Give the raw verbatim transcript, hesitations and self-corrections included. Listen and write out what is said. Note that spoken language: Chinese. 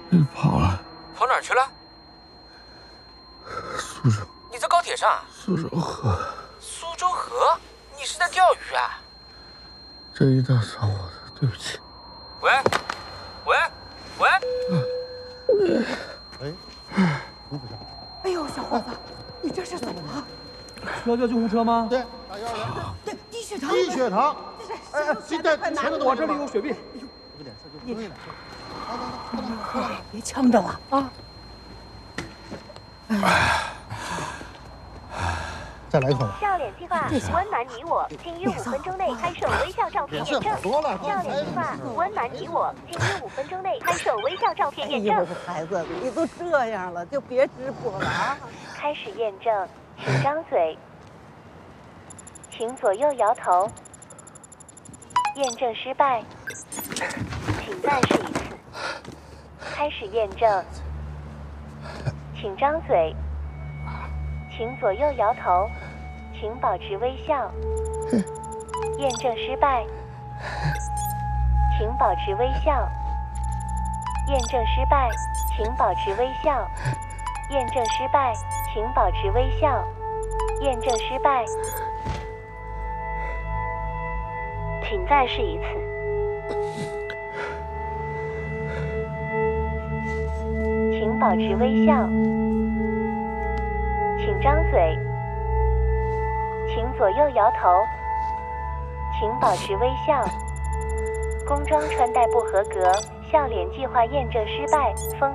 跑了。 跑哪儿去了？ 苏州。 你在高铁上？ 苏州河。 苏州河？你是在钓鱼啊？ 这一大上我的，对不起。 喂，喂，喂。 哎，卢部长。 哎呦，小伙子，你这是怎么了？ 需要叫救护车吗？ 对，打幺二零。 对，低血糖。 低血糖。哎哎，谁带钱的？ 我这里有血币。 有点事就喝一点。来来来，喝了喝了， 别呛着了啊！ 再来一口。 笑脸计划，温暖你我，请于五分钟内拍摄微笑照片验证。 多了。 笑脸计划，温暖你我，请于五分钟内拍摄微笑照片验证。 哎呦，孩子，你都这样了，就别直播了啊！ 开始验证，请张嘴，请左右摇头。验证失败，请再试一次。开始验证，请张嘴，请左右摇头，请保持微笑。验证失败，请保持微笑。验证失败，请保持微笑。验证失败，请保持微笑。验证失败，请再试一次。请保持微笑，请张嘴，请左右摇头，请保持微笑。工装穿戴不合格，笑脸计划验证失败。封